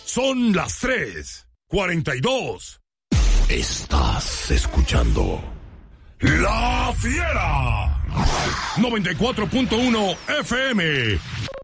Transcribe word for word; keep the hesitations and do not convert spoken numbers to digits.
Son las tres cuarenta y dos. Estás escuchando La Fiera. noventa y cuatro punto uno F M.